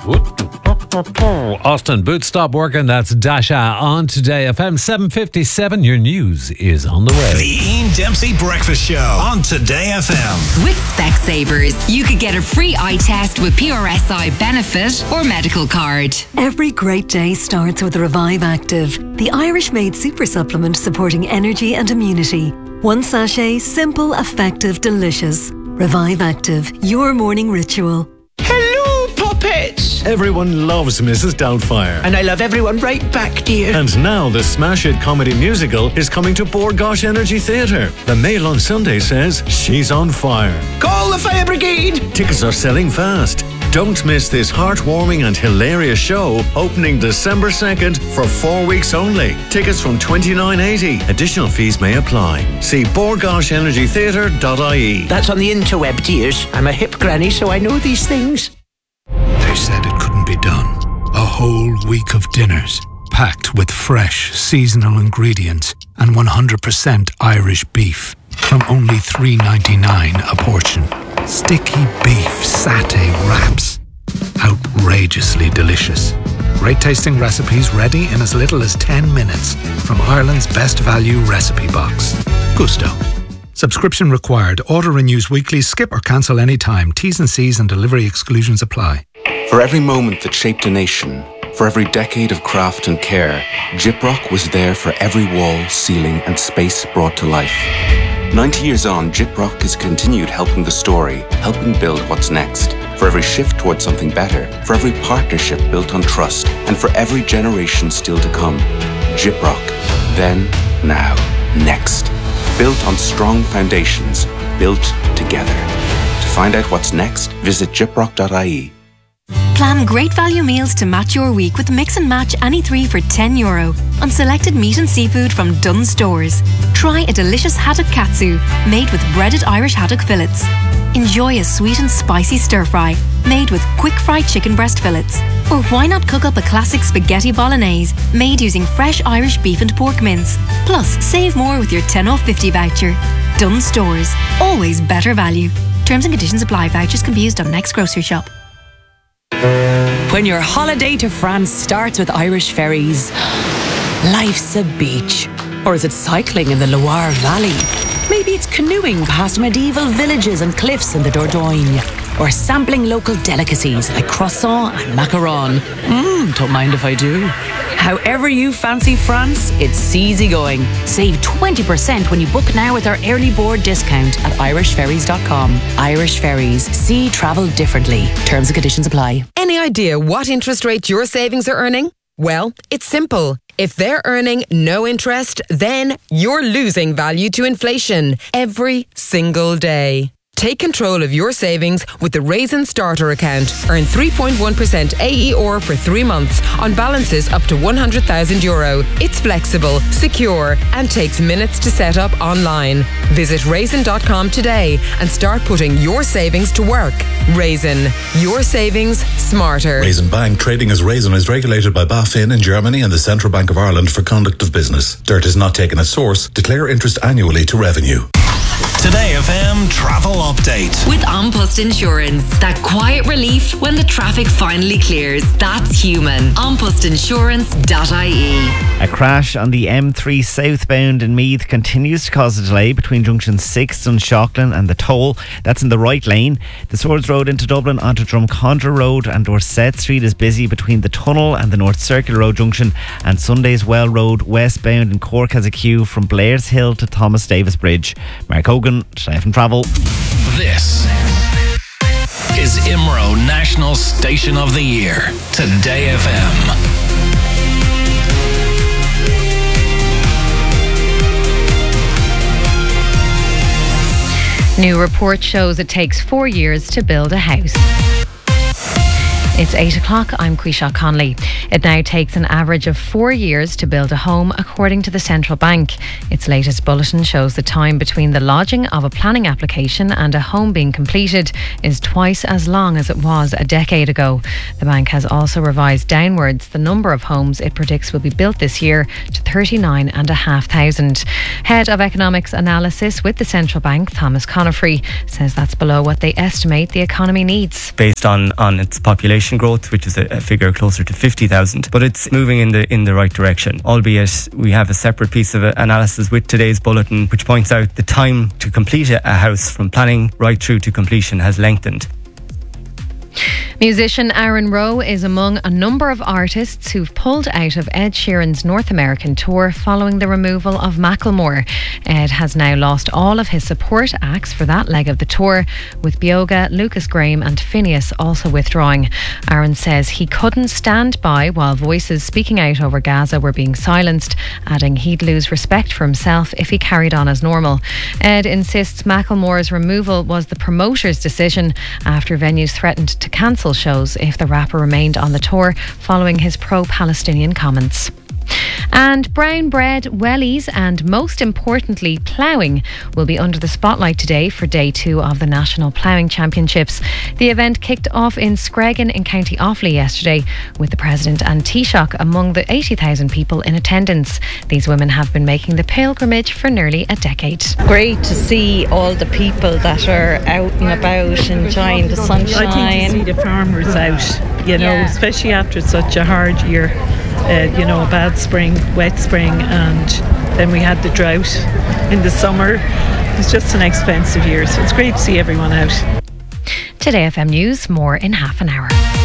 Austin, boots stop working. That's Dasha on Today FM 7:57. Your news is on the way. The Ian Dempsey Breakfast Show on Today FM. With Specsavers, you could get a free eye test with PRSI benefit or medical card. Every great day starts with Revive Active, the Irish-made super supplement supporting energy and immunity. One sachet, simple, effective, delicious. Revive Active, your morning ritual. Hello, puppets! Everyone loves Mrs. Doubtfire. And I love everyone right back, dear. And now the Smash Hit comedy musical is coming to Bord Gáis Energy Theatre. The Mail on Sunday says she's on fire. Call the fire brigade! Tickets are selling fast. Don't miss this heartwarming and hilarious show opening December 2nd for 4 weeks only. Tickets from $29.80. Additional fees may apply. See bordgaishenergytheatre.ie. That's on the interweb, dears. I'm a hip granny, so I know these things. They said it couldn't be done. A whole week of dinners, packed with fresh, seasonal ingredients and 100% Irish beef from only $3.99 a portion. Sticky beef satay wraps. Outrageously delicious. Great tasting recipes ready in as little as 10 minutes from Ireland's best value recipe box. Gusto. Subscription required. Order renews weekly. Skip or cancel anytime. T's and C's and delivery exclusions apply. For every moment that shaped a nation, for every decade of craft and care, Gyprock was there for every wall, ceiling and space brought to life. 90 years on, Gyprock has continued helping the story, helping build what's next. For every shift towards something better, for every partnership built on trust, and for every generation still to come. Gyprock. Then, now, next. Built on strong foundations, built together. To find out what's next, visit gyprock.ie. Plan great value meals to match your week with Mix and Match any three for €10 on selected meat and seafood from Dunnes Stores. Try a delicious haddock katsu made with breaded Irish haddock fillets. Enjoy a sweet and spicy stir fry made with quick fried chicken breast fillets. Or why not cook up a classic spaghetti bolognese made using fresh Irish beef and pork mince. Plus, save more with your 10 off 50 voucher. Dunnes Stores, always better value. Terms and conditions apply. Vouchers can be used on next grocery shop. When your holiday to France starts with Irish ferries, life's a beach. Or is it cycling in the Loire Valley? Maybe it's canoeing past medieval villages and cliffs in the Dordogne. Or sampling local delicacies like croissant and macaron. Don't mind if I do. However you fancy France, it's easy going. Save 20% when you book now with our early board discount at irishferries.com. Irish Ferries. See travel differently. Terms and conditions apply. Any idea what interest rate your savings are earning? Well, it's simple. If they're earning no interest, then you're losing value to inflation every single day. Take control of your savings with the Raisin Starter account. Earn 3.1% AER for 3 months on balances up to €100,000. It's flexible, secure, and takes minutes to set up online. Visit raisin.com today and start putting your savings to work. Raisin, your savings smarter. Raisin Bank, trading as Raisin, is regulated by BaFin in Germany and the Central Bank of Ireland for conduct of business. Dirt is not taken at source. Declare interest annually to revenue. Today FM Travel Update. With An Post Insurance. That quiet relief when the traffic finally clears. That's human. AnPostInsurance.ie. A crash on the M3 southbound in Meath continues to cause a delay between junction 6 on Shockland and the toll. That's in the right lane. The Swords Road into Dublin onto Drumcondra Road and Dorset Street is busy between the tunnel and the North Circular Road junction, and Sunday's Well Road westbound in Cork has a queue from Blair's Hill to Thomas Davis Bridge. Mark Hogan, Today FM Travel. This is IMRO National Station of the Year. Today FM. New report shows it takes 4 years to build a house. It's 8 o'clock. I'm Quisha Conley. It now takes an average of 4 years to build a home, according to the central bank. Its latest bulletin shows the time between the lodging of a planning application and a home being completed is twice as long as it was a decade ago. The bank has also revised downwards the number of homes it predicts will be built this year to 39,500. Head of Economics Analysis with the central bank, Thomas Conifrey, says that's below what they estimate the economy needs. Based on its population growth, which is a figure closer to 50,000, but it's moving in the right direction, albeit we have a separate piece of analysis with today's bulletin which points out the time to complete a house from planning right through to completion has lengthened. Musician Aaron Rowe is among a number of artists who've pulled out of Ed Sheeran's North American tour following the removal of Macklemore. Ed has now lost all of his support acts for that leg of the tour, with Bioga, Lucas Graham and Phineas also withdrawing. Aaron says he couldn't stand by while voices speaking out over Gaza were being silenced, adding he'd lose respect for himself if he carried on as normal. Ed insists Macklemore's removal was the promoter's decision after venues threatened to cancel shows if the rapper remained on the tour following his pro-Palestinian comments. And brown bread, wellies and most importantly ploughing will be under the spotlight today for day 2 of the National Ploughing Championships. The event kicked off in Screggan in County Offaly yesterday, with the President and Taoiseach among the 80,000 people in attendance. These women have been making the pilgrimage for nearly a decade. Great to see all the people that are out and about enjoying the sunshine. I think to see the farmers out, especially after such a hard year. A bad spring, wet spring, and then we had the drought in the summer. It's just an expensive year, so it's great to see everyone out. Today FM News, more in half an hour.